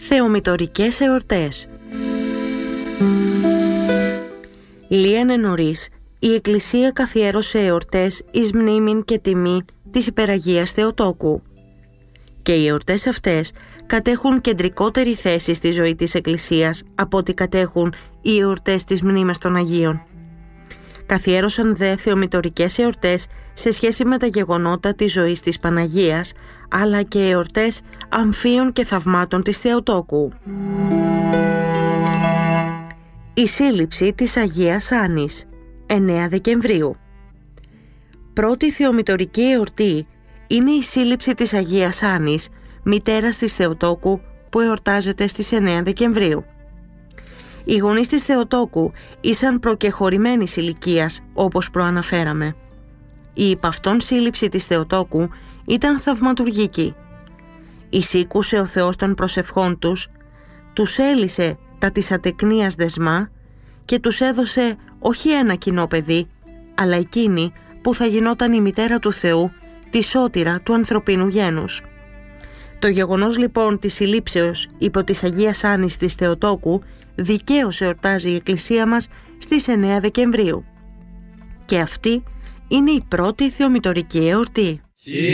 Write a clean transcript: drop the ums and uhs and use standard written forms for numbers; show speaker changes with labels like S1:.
S1: Θεομητορικές εορτές. Λίανε νωρίς, η Εκκλησία καθιέρωσε εορτές εις μνήμην και τιμή της Υπεραγίας Θεοτόκου. Και οι εορτές αυτές κατέχουν κεντρικότερη θέση στη ζωή της Εκκλησίας από ό,τι κατέχουν οι εορτές της μνήμης των Αγίων. Καθιέρωσαν δε θεομητορικές εορτές σε σχέση με τα γεγονότα της ζωής της Παναγίας, αλλά και εορτές αμφίων και θαυμάτων της Θεοτόκου. Η σύλληψη της Αγίας Άννης, 9 Δεκεμβρίου. Πρώτη θεομητορική εορτή είναι η σύλληψη της Αγίας Άννης, μητέρας της Θεοτόκου, που εορτάζεται στις 9 Δεκεμβρίου. Οι γονείς της Θεοτόκου ήσαν προκεχωρημένης ηλικίας, όπως προαναφέραμε. Η υπ' αυτόν σύλληψη της Θεοτόκου ήταν θαυματουργική. Εισήκουσε ο Θεός των προσευχών τους έλυσε τα της ατεκνίας δεσμά και τους έδωσε όχι ένα κοινό παιδί, αλλά εκείνη που θα γινόταν η μητέρα του Θεού, τη σώτηρα του ανθρωπίνου γένους. Το γεγονός λοιπόν της συλλήψεως υπό της Αγίας Άννης της Θεοτόκου δικαίως εορτάζει η Εκκλησία μας στις 9 Δεκεμβρίου. Και αυτή είναι η πρώτη θεομητορική εορτή.